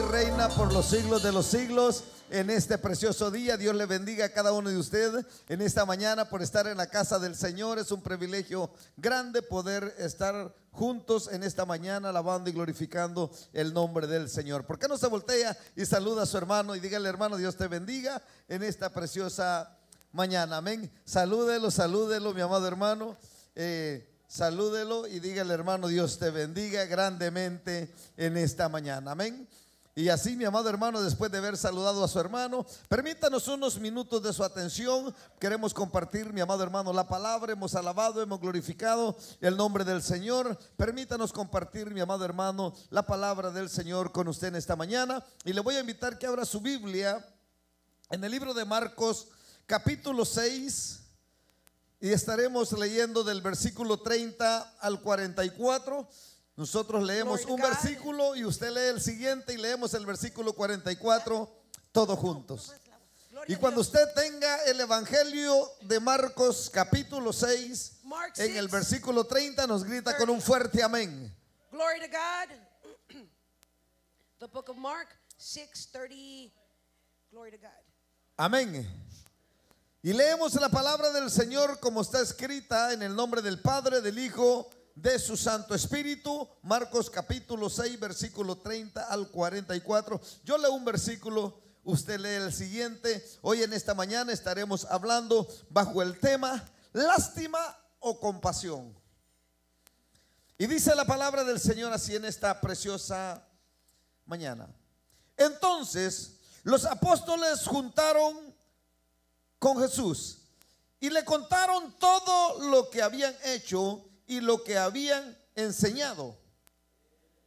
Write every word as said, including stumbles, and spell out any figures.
reina por los siglos de los siglos. En este precioso día, Dios le bendiga a cada uno de ustedes en esta mañana por estar en la casa del Señor. Es un privilegio grande poder estar juntos en esta mañana alabando y glorificando el nombre del Señor. ¿Por qué no se voltea y saluda a su hermano y dígale: hermano, Dios te bendiga en esta preciosa mañana? Amén. Salúdelo, salúdelo, mi amado hermano. Eh, salúdelo y dígale: hermano, Dios te bendiga grandemente en esta mañana. Amén. Y así, mi amado hermano, después de haber saludado a su hermano, permítanos unos minutos de su atención. Queremos compartir, mi amado hermano, la palabra. Hemos alabado, hemos glorificado el nombre del Señor. Permítanos compartir, mi amado hermano, la palabra del Señor con usted en esta mañana. Y le voy a invitar que abra su Biblia en el libro de Marcos, capítulo seis. Y estaremos leyendo del versículo treinta al cuarenta y cuatro. Nosotros leemos un versículo y usted lee el siguiente y leemos el versículo cuarenta y cuatro todos juntos. Y cuando usted tenga el Evangelio de Marcos capítulo seis, en el versículo treinta, nos grita con un fuerte amén. Glory to God. The book of Mark six thirty. Glory to God. Amén. Y leemos la palabra del Señor como está escrita en el nombre del Padre, del Hijo, de su Santo Espíritu. Marcos capítulo seis, versículo treinta al cuarenta y cuatro. Yo leo un versículo, usted lee el siguiente. Hoy en esta mañana estaremos hablando bajo el tema lástima o compasión. Y dice la palabra del Señor así en esta preciosa mañana: entonces los apóstoles juntaron con Jesús y le contaron todo lo que habían hecho y lo que habían enseñado.